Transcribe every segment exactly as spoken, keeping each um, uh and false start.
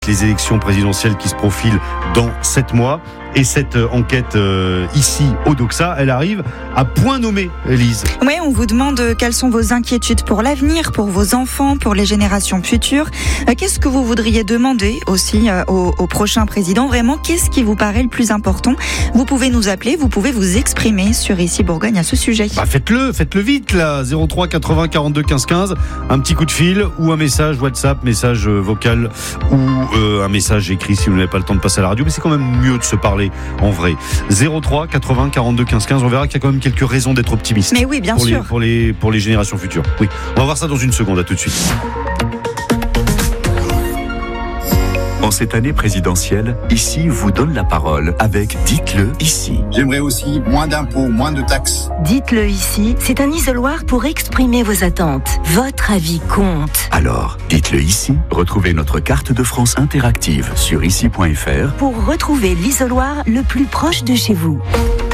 Les élections présidentielles qui se profilent dans sept mois. Et cette enquête euh, ici au Doxa, elle arrive à point nommé, Élise. Oui, on vous demande quelles sont vos inquiétudes pour l'avenir, pour vos enfants, pour les générations futures. Euh, qu'est-ce que vous voudriez demander aussi euh, au, au prochain président? Vraiment, qu'est-ce qui vous paraît le plus important? Vous pouvez nous appeler, vous pouvez vous exprimer sur Ici Bourgogne à ce sujet. Bah faites-le, faites-le vite là, zéro trois quatre-vingts quarante-deux quinze quinze, un petit coup de fil ou un message WhatsApp, message vocal ou euh, un message écrit si vous n'avez pas le temps de passer à la radio, mais c'est quand même mieux de se parler en vrai. zéro trois quatre-vingts quarante-deux quinze quinze, on verra qu'il y a quand même quelques raisons d'être optimiste. Mais oui, bien pour sûr. Les, pour, les, pour les générations futures. Oui, on va voir ça dans une seconde, à tout de suite. En cette année présidentielle, Ici vous donne la parole avec Dites-le ici. J'aimerais aussi moins d'impôts, moins de taxes. Dites-le ici, c'est un isoloir pour exprimer vos attentes. Votre avis compte. Alors, dites-le ici. Retrouvez notre carte de France interactive sur ici point f r pour retrouver l'isoloir le plus proche de chez vous.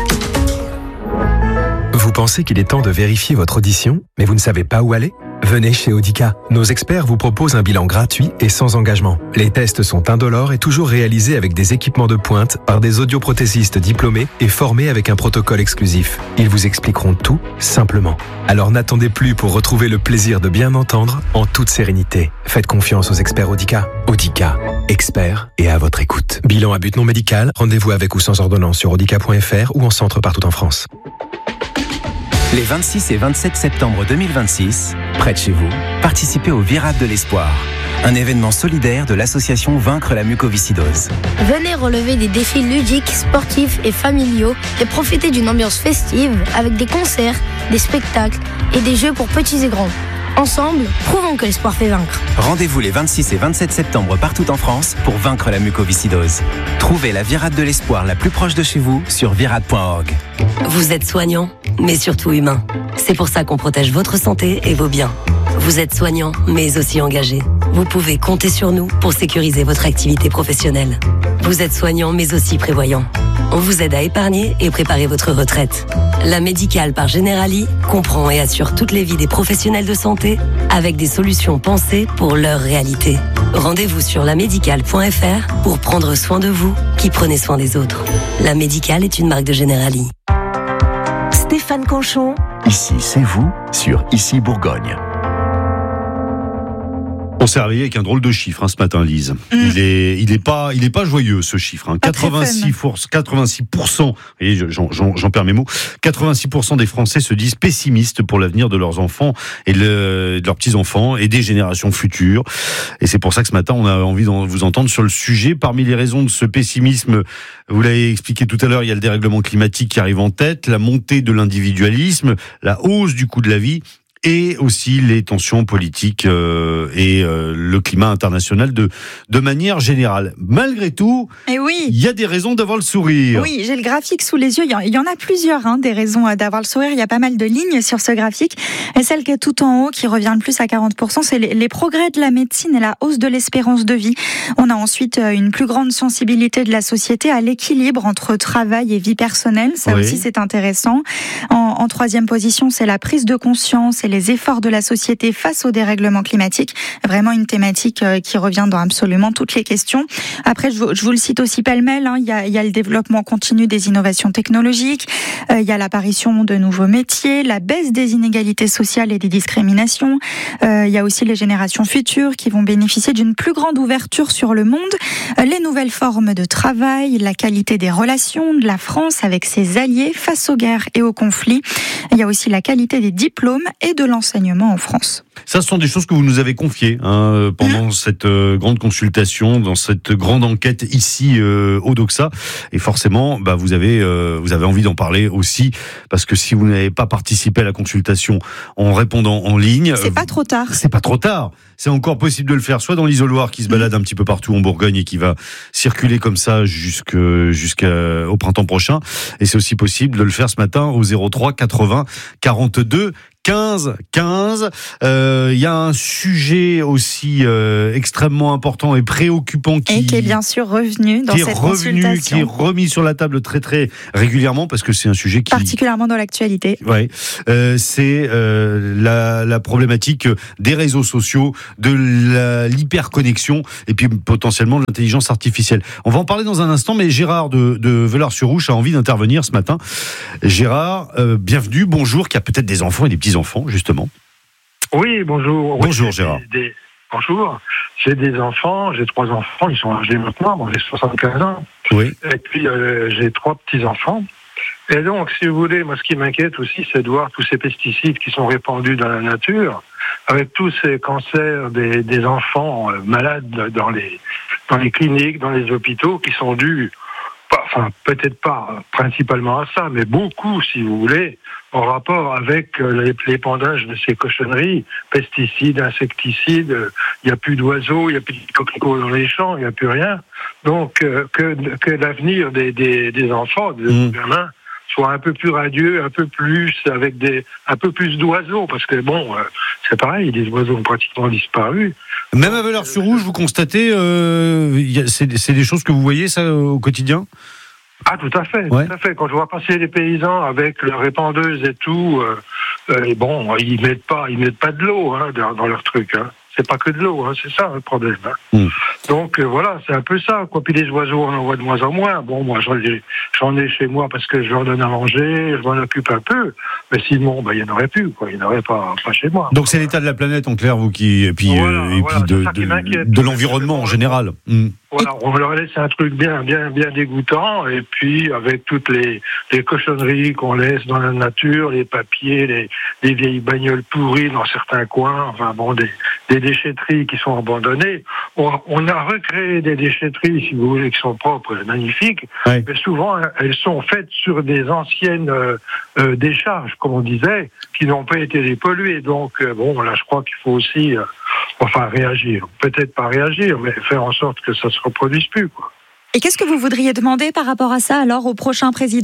Vous pensez qu'il est temps de vérifier votre audition, mais vous ne savez pas où aller ? Venez chez Audica. Nos experts vous proposent un bilan gratuit et sans engagement. Les tests sont indolores et toujours réalisés avec des équipements de pointe par des audioprothésistes diplômés et formés avec un protocole exclusif. Ils vous expliqueront tout simplement. Alors n'attendez plus pour retrouver le plaisir de bien entendre en toute sérénité. Faites confiance aux experts Audica. Audica, experts et à votre écoute. Bilan à but non médical, rendez-vous avec ou sans ordonnance sur audica point f r ou en centre partout en France. Les vingt-six et vingt-sept septembre deux mille vingt-six, près de chez vous, participez au Virade de l'Espoir, un événement solidaire de l'association Vaincre la mucoviscidose. Venez relever des défis ludiques, sportifs et familiaux et profiter d'une ambiance festive avec des concerts, des spectacles et des jeux pour petits et grands. Ensemble, prouvons que l'espoir fait vaincre. Rendez-vous les vingt-six et vingt-sept septembre partout en France pour vaincre la mucoviscidose. Trouvez la Virade de l'Espoir la plus proche de chez vous sur virade point org. Vous êtes soignant, mais surtout humain. C'est pour ça qu'on protège votre santé et vos biens. Vous êtes soignant, mais aussi engagé. Vous pouvez compter sur nous pour sécuriser votre activité professionnelle. Vous êtes soignant, mais aussi prévoyant. On vous aide à épargner et préparer votre retraite. La Médicale par Generali comprend et assure toutes les vies des professionnels de santé avec des solutions pensées pour leur réalité. Rendez-vous sur la médicale point f r pour prendre soin de vous qui prenez soin des autres. La Médicale est une marque de Generali. Stéphane Conchon. Ici, c'est vous sur Ici Bourgogne. On s'est réveillé avec un drôle de chiffre hein, ce matin, Lise. Mmh. Il est, il est pas, il est pas joyeux ce chiffre. Hein. quatre-vingt-six pour cent, et j'en, j'en, j'en perds mes mots. quatre-vingt-six pour cent des Français se disent pessimistes pour l'avenir de leurs enfants et le, de leurs petits enfants et des générations futures. Et c'est pour ça que ce matin, on a envie de vous entendre sur le sujet. Parmi les raisons de ce pessimisme, vous l'avez expliqué tout à l'heure, il y a le dérèglement climatique qui arrive en tête, la montée de l'individualisme, la hausse du coût de la vie. Et aussi les tensions politiques euh, et euh, le climat international de de manière générale. Malgré tout, et oui, il y a des raisons d'avoir le sourire. Oui, j'ai le graphique sous les yeux. Il y en, il y en a plusieurs, hein, des raisons d'avoir le sourire. Il y a pas mal de lignes sur ce graphique. Et celle qui est tout en haut, qui revient le plus à quarante pour cent, c'est les, les progrès de la médecine et la hausse de l'espérance de vie. On a ensuite une plus grande sensibilité de la société à l'équilibre entre travail et vie personnelle. Ça oui. aussi, c'est intéressant. En, en troisième position, c'est la prise de conscience et les efforts de la société face au dérèglement climatique. Vraiment une thématique qui revient dans absolument toutes les questions. Après, je vous, je vous le cite aussi pêle-mêle, hein, il y a, il y a le développement continu des innovations technologiques, euh, il y a l'apparition de nouveaux métiers, la baisse des inégalités sociales et des discriminations, euh, il y a aussi les générations futures qui vont bénéficier d'une plus grande ouverture sur le monde, euh, les nouvelles formes de travail, la qualité des relations de la France avec ses alliés face aux guerres et aux conflits. Il y a aussi la qualité des diplômes et de l'enseignement en France. Ça, ce sont des choses que vous nous avez confiées hein, pendant mmh. cette euh, grande consultation, dans cette grande enquête ici euh, au Doxa. Et forcément, bah, vous avez euh, vous avez envie d'en parler aussi, parce que si vous n'avez pas participé à la consultation en répondant en ligne, c'est pas trop tard. C'est pas trop tard. C'est encore possible de le faire, soit dans l'isoloir qui se balade un petit peu partout en Bourgogne et qui va circuler comme ça jusque jusqu'au printemps prochain. Et c'est aussi possible de le faire ce matin au zéro trois quatre-vingts quarante-deux quinze quinze. Euh, il y a un sujet aussi euh, extrêmement important et préoccupant qui, et qui est bien sûr revenu dans qui est cette revenu, consultation. qui est remis sur la table très très régulièrement parce que c'est un sujet qui particulièrement dans l'actualité. Ouais, euh, c'est euh, la, la problématique des réseaux sociaux, de la, l'hyperconnexion et puis potentiellement de l'intelligence artificielle. On va en parler dans un instant, mais Gérard de, de Villars-sur-Rouche a envie d'intervenir ce matin. Gérard, euh, bienvenue, bonjour, qui a peut-être des enfants et des petits-enfants, justement. Oui, bonjour. Bonjour oui, Gérard. Des, des, bonjour, j'ai des enfants, j'ai trois enfants, ils sont âgés maintenant, bon, j'ai soixante-quinze ans. Oui. Et puis euh, j'ai trois petits-enfants. Et donc, si vous voulez, moi ce qui m'inquiète aussi, c'est de voir tous ces pesticides qui sont répandus dans la nature, avec tous ces cancers des, des enfants euh, malades dans les, dans les cliniques, dans les hôpitaux, qui sont dus, enfin peut-être pas principalement à ça, mais beaucoup, si vous voulez, en rapport avec l'épandage de ces cochonneries, pesticides, insecticides, il n'y a plus d'oiseaux, il n'y a plus de coquelicots dans les champs, il n'y a plus rien. Donc, euh, que, que l'avenir des, des, des enfants, des mmh. gamins, soit un peu plus radieux, un peu plus, avec des, un peu plus d'oiseaux, parce que bon, euh, c'est pareil, les oiseaux ont pratiquement disparu. Même à Villars-sur-Rouge, vous constatez, euh, y a, c'est, c'est des choses que vous voyez ça au quotidien ? Ah, tout à fait, ouais. tout à fait. Quand je vois passer les paysans avec leurs répandeuses et tout, euh, euh, et bon, ils mettent pas, ils mettent pas de l'eau hein, dans, dans leur truc. Hein. C'est pas que de l'eau, hein, c'est ça le problème. Hein. Mm. Donc euh, voilà, c'est un peu ça. Quoi. Puis les oiseaux, on en voit de moins en moins. Bon, moi, j'en ai, j'en ai chez moi parce que je leur donne à manger, je m'en occupe un peu. Mais sinon, bah, il n'y en aurait plus. Quoi. Il n'y en aurait pas, pas chez moi. Donc c'est l'état de la planète en clair, vous qui, et puis, voilà, euh, et voilà, puis de, de, de l'environnement en général. Mm. Voilà, on leur laisse un truc bien, bien, bien dégoûtant, et puis avec toutes les, les cochonneries qu'on laisse dans la nature, les papiers, les, les vieilles bagnoles pourries dans certains coins, enfin bon, des, des déchetteries qui sont abandonnées. On, on a recréé des déchetteries, si vous voulez, qui sont propres et magnifiques, ouais. mais souvent elles sont faites sur des anciennes euh, euh, décharges, comme on disait, qui n'ont pas été dépolluées. Donc euh, bon, là, je crois qu'il faut aussi. Euh, Enfin, réagir. Peut-être pas réagir, mais faire en sorte que ça ne se reproduise plus, quoi. Et qu'est-ce que vous voudriez demander par rapport à ça, alors, au prochain président ?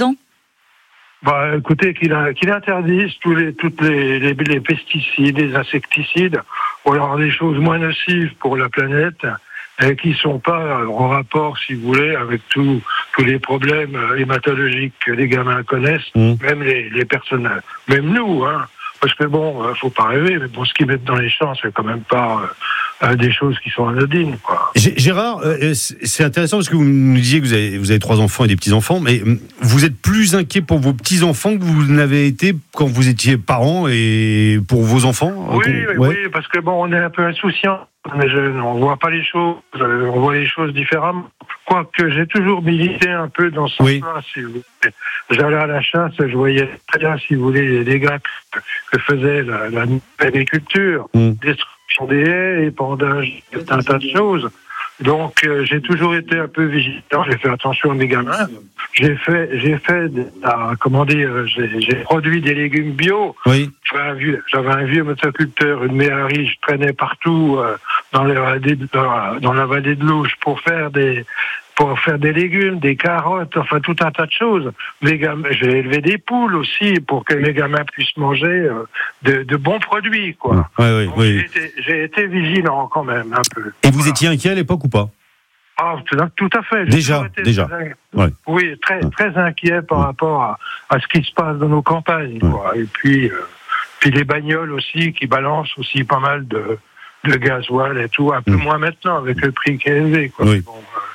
Bah, écoutez, qu'il, a, qu'il interdise tous les, toutes les, les, les pesticides, les insecticides, ou alors des choses moins nocives pour la planète, et qui ne sont pas en rapport, si vous voulez, avec tout, tous les problèmes hématologiques que les gamins connaissent, mmh. même les, les personnes, même nous, hein. Parce que bon, euh, faut pas rêver, mais bon, ce qu'ils mettent dans les champs, c'est quand même pas euh, des choses qui sont anodines, quoi. Gérard, euh, c'est intéressant parce que vous nous disiez que vous avez, vous avez trois enfants et des petits-enfants, mais vous êtes plus inquiet pour vos petits-enfants que vous n'avez été quand vous étiez parents et pour vos enfants ? Oui, oui, ouais. oui, parce que bon, on est un peu insouciants. On est jeunes, on voit pas les choses, on voit les choses différemment. Quoique j'ai toujours milité un peu dans ce oui. sens-là, si vous voulez. J'allais à la chasse, je voyais très bien, si vous voulez, les dégâts que, que faisait la, la agriculture, mm. destruction des haies, épandage, un tas de choses. Donc euh, j'ai toujours été un peu vigilant, j'ai fait attention à mes gamins. J'ai fait, j'ai fait, euh, comment dire, j'ai, j'ai produit des légumes bio. Oui. J'avais un vieux, j'avais un vieux motoculteur, une méhari, je traînais partout euh, dans, les vallées de, dans, dans la vallée de l'Ouche pour faire des, pour faire des légumes, des carottes, enfin tout un tas de choses. Les gamins, j'ai élevé des poules aussi pour que les gamins puissent manger euh, de, de bons produits, quoi. Oui, oui, Donc, oui. J'ai, été, j'ai été vigilant quand même un peu. Et vous voilà. étiez inquiet à l'époque ou pas ? Ah, tout à fait. J'ai déjà, déjà. Très, ouais. Oui, très, ouais. très inquiet par ouais. rapport à, à ce qui se passe dans nos campagnes, ouais. quoi. Et puis, euh, puis les bagnoles aussi qui balancent aussi pas mal de, de gasoil et tout, un peu mmh. moins maintenant avec le prix qui est élevé, quoi. Oui. Bon, euh...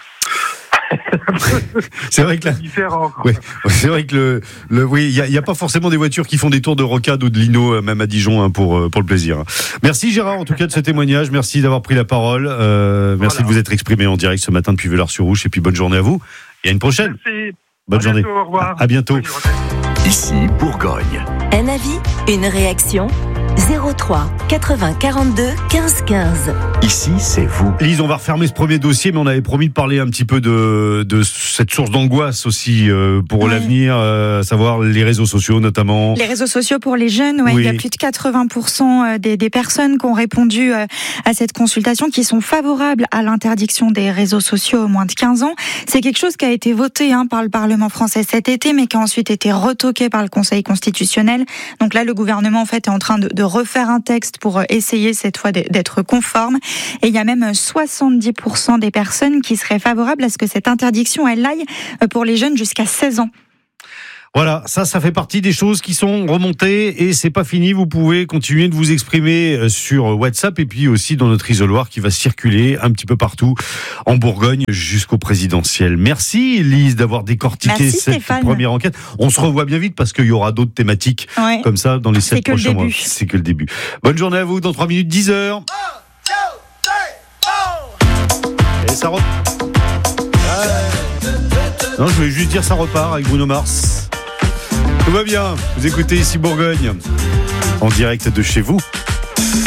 c'est vrai que là, différent. Oui, c'est vrai que le, le oui, il y a, y a pas forcément des voitures qui font des tours de rocade ou de lino, même à Dijon, hein, pour pour le plaisir. Merci Gérard, en tout cas de ce témoignage. Merci d'avoir pris la parole. Euh, merci voilà. de vous être exprimé en direct ce matin depuis Villars-sur-Rouge. Et puis bonne journée à vous. Et à une prochaine. Merci. Bonne à journée. Bientôt, au revoir. À, à bientôt. Ici Bourgogne. Un avis, une réaction. zéro trois quatre-vingts quarante-deux quinze quinze. Ici, c'est vous. Lise, on va refermer ce premier dossier, mais on avait promis de parler un petit peu de, de cette source d'angoisse aussi euh, pour ouais. l'avenir, euh, à savoir les réseaux sociaux notamment. Les réseaux sociaux pour les jeunes, ouais, oui. Il y a plus de quatre-vingts pour cent des, des personnes qui ont répondu euh, à cette consultation qui sont favorables à l'interdiction des réseaux sociaux aux moins de quinze ans. C'est quelque chose qui a été voté hein, par le Parlement français cet été, mais qui a ensuite été retoqué par le Conseil constitutionnel. Donc là, le gouvernement en fait est en train de, de refaire un texte pour essayer cette fois d'être conforme. Et il y a même soixante-dix pour cent des personnes qui seraient favorables à ce que cette interdiction elle aille pour les jeunes jusqu'à seize ans. Voilà, ça, ça fait partie des choses qui sont remontées et c'est pas fini. Vous pouvez continuer de vous exprimer sur WhatsApp et puis aussi dans notre isoloir qui va circuler un petit peu partout en Bourgogne jusqu'au présidentiel. Merci Lise d'avoir décortiqué Merci, cette Stéphane. première enquête. On se revoit bien vite parce qu'il y aura d'autres thématiques ouais. comme ça dans les sept prochains mois. C'est que le début. Bonne journée à vous, dans trois minutes, dix heures. Et ça repart. Non, je voulais juste dire ça repart avec Bruno Mars. Tout va bien, vous écoutez ici Bourgogne, en direct de chez vous.